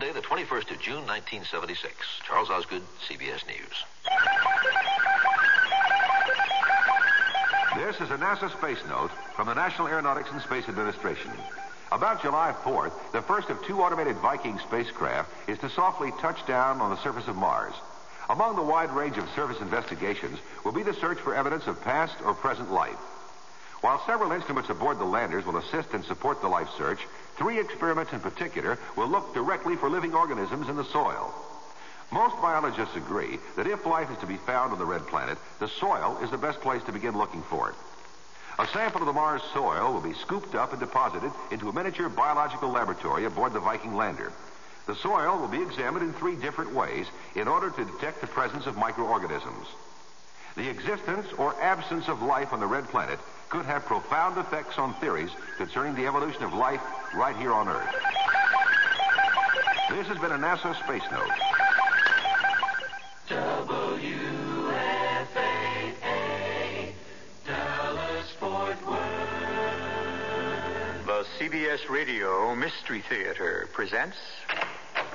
Monday, the 21st of June, 1976. Charles Osgood, CBS News. This is a NASA space note from the National Aeronautics and Space Administration. About July 4th, the first of 2 automated Viking spacecraft is to softly touch down on the surface of Mars. Among the wide range of surface investigations will be the search for evidence of past or present life. While several instruments aboard the landers will assist and support the life search, 3 experiments in particular will look directly for living organisms in the soil. Most biologists agree that if life is to be found on the red planet, the soil is the best place to begin looking for it. A sample of the Mars soil will be scooped up and deposited into a miniature biological laboratory aboard the Viking lander. The soil will be examined in 3 different ways in order to detect the presence of microorganisms. The existence or absence of life on the red planet could have profound effects on theories concerning the evolution of life right here on Earth. This has been a NASA Space Note. WFAA, Dallas, Fort Worth. The CBS Radio Mystery Theater presents